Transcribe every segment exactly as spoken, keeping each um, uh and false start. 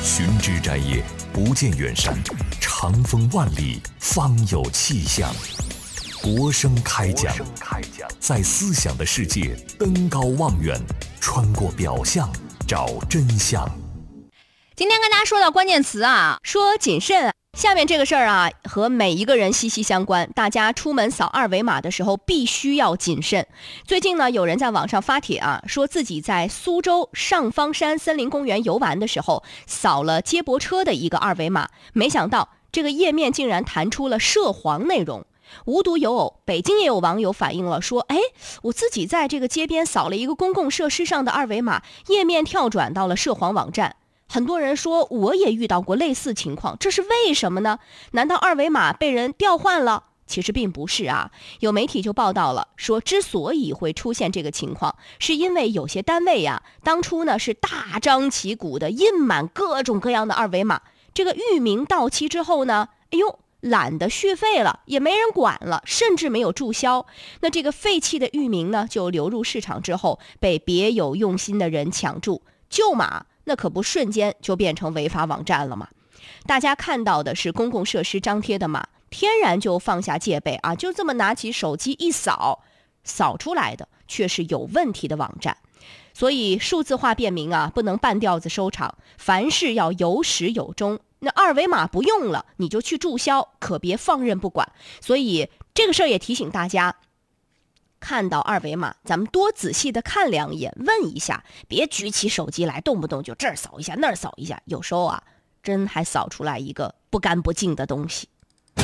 寻枝摘叶，不见远山，长风万里，方有气象。国声开讲，在思想的世界登高望远，穿过表象找真相。 今天跟大家说到关键词啊，说谨慎。下面这个事儿啊，和每一个人息息相关。大家出门扫二维码的时候，必须要谨慎。最近呢，有人在网上发帖啊，说自己在苏州上方山森林公园游玩的时候，扫了接驳车的一个二维码，没想到这个页面竟然弹出了涉黄内容。无独有偶，北京也有网友反映了，说哎，我自己在这个街边扫了一个公共设施上的二维码，页面跳转到了涉黄网站。很多人说我也遇到过类似情况，这是为什么呢？难道二维码被人调换了？其实并不是啊。有媒体就报道了，说之所以会出现这个情况，是因为有些单位呀、啊，当初呢是大张旗鼓的印满各种各样的二维码，这个域名到期之后呢，哎呦，懒得续费了，也没人管了，甚至没有注销。那这个废弃的域名呢，就流入市场之后，被别有用心的人抢注，旧码那可不瞬间就变成违法网站了吗？大家看到的是公共设施张贴的码，天然就放下戒备啊，就这么拿起手机一扫，扫出来的却是有问题的网站。所以数字化便民啊，不能半吊子收场，凡事要有始有终。那二维码不用了，你就去注销，可别放任不管。所以这个事儿也提醒大家，看到二维码，咱们多仔细的看两眼，问一下，别举起手机来，动不动就这儿扫一下那儿扫一下，有时候啊，真还扫出来一个不干不净的东西。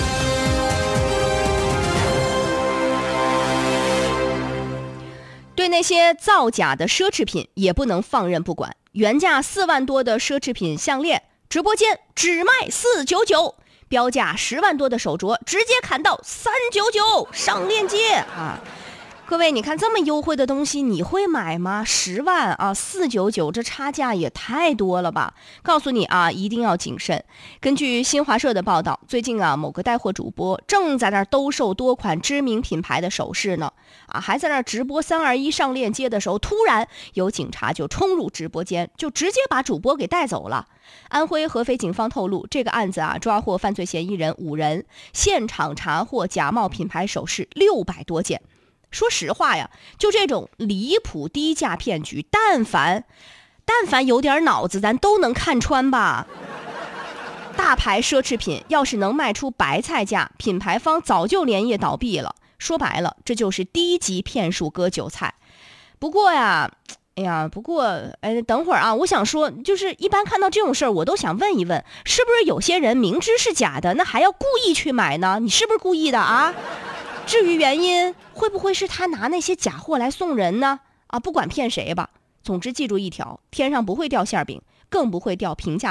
对那些造假的奢侈品也不能放任不管，原价四万多的奢侈品项链，直播间只卖四九九，标价十万多的手镯直接砍到三九九，上链接啊！各位，你看这么优惠的东西，你会买吗？十万啊，四九九，这差价也太多了吧！告诉你啊，一定要谨慎。根据新华社的报道，最近啊，某个带货主播正在那儿兜售多款知名品牌的首饰呢，啊，还在那儿直播三二一上链接的时候，突然有警察就冲入直播间，就直接把主播给带走了。安徽合肥警方透露，这个案子啊，抓获犯罪嫌疑人五人，现场查获假冒品牌首饰六百多件。说实话呀，就这种离谱低价骗局，但凡但凡有点脑子，咱都能看穿吧。大牌奢侈品要是能卖出白菜价，品牌方早就连夜倒闭了。说白了，这就是低级骗术割韭菜。不过呀，哎呀，不过哎，等会儿啊，我想说，就是一般看到这种事儿，我都想问一问，是不是有些人明知是假的，那还要故意去买呢？你是不是故意的啊？至于原因，会不会是他拿那些假货来送人呢？啊，不管骗谁吧，总之记住一条，天上不会掉馅饼，更不会掉平价